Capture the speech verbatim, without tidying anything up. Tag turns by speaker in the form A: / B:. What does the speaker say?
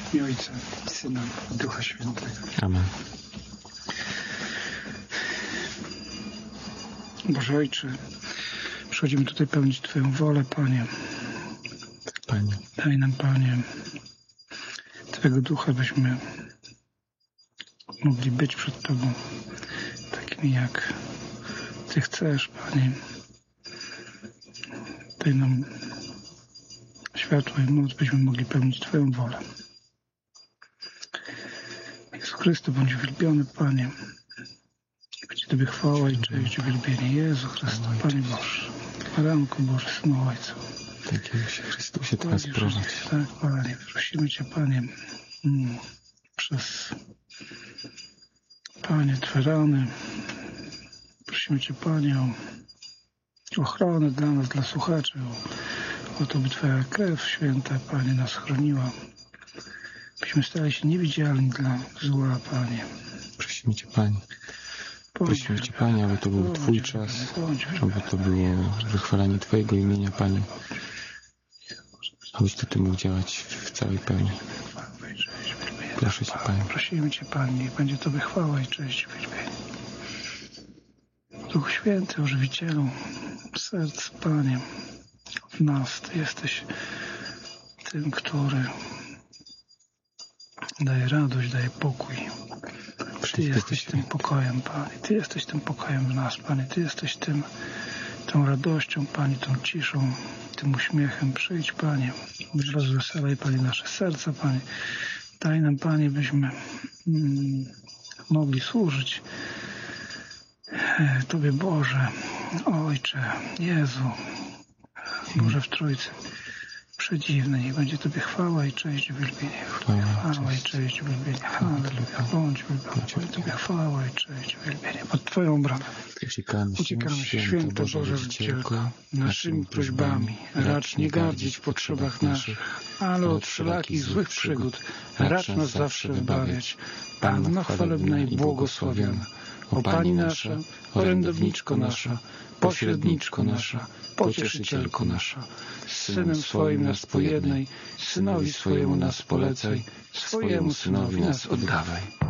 A: W imię Ojca, Syna i Ducha Świętego.
B: Amen.
A: Boże Ojcze, przychodzimy tutaj pełnić Twoją wolę, Panie.
B: Panie.
A: Daj nam, Panie, Twojego Ducha, byśmy mogli być przed Tobą takimi, jak Ty chcesz, Panie. Daj nam światło i moc, byśmy mogli pełnić Twoją wolę. Jezu Chrystu, bądź uwielbiony, Panie. Będzie Tobie chwała i cześć, uwielbienie. Jezu Chrystu, Panie Boże. Baranku Boże, Synu Ojca.
B: Takiego się Chrystusie teraz prowadź.
A: Tak, Panie, prosimy Cię, Panie, mm, przez Panie, Twe rany. Prosimy Cię, Panie, o ochronę dla nas, dla słuchaczy, o, o to, by Twoja krew święta, Panie, nas chroniła. Byśmy stali się niewidzialni dla zła, Panie.
B: Prosimy Cię, Panie. Prosimy Cię, Panie, aby to był Twój czas, aby to było wychwalanie Twojego imienia, Panie. Abyś Ty mógł działać w całej pełni. Proszę Cię, Panie.
A: Prosimy Cię, Panie, niech będzie Tobie chwała i cześć i uwielbienie. Duchu Święty, Ożywicielu serc, Panie, w nas Ty jesteś tym, który daje radość, daje pokój. Ty jesteś tym pokojem, Panie. Ty jesteś tym pokojem w nas, Panie. Ty jesteś tym, tą radością, Panie, tą ciszą, tym uśmiechem. Przyjdź, Panie. Rozweselaj, Panie, nasze serca, Panie. Daj nam, Panie, byśmy mm, mogli służyć Tobie, Boże, Ojcze, Jezu, Boże w Trójcy. Przedziwny, niech będzie Tobie chwała i cześć, uwielbienie. Chwała i cześć, uwielbienie. Halleluja. Bądź uwielbiony. Tobie chwała i cześć, uwielbienie. Pod Twoją bramę uciekamy się, święte Boże Rodzicielko, naszymi prośbami. Racz nie gardzić w potrzebach naszych, ale od wszelakich złych przygód racz nas zawsze wybawiać. Panno chwalebna i błogosławiona, o Pani nasza, orędowniczko nasza, pośredniczko nasza, pocieszycielko nasza, z Synem swoim nas pojednaj, Synowi swojemu nas polecaj, swojemu Synowi nas oddawaj.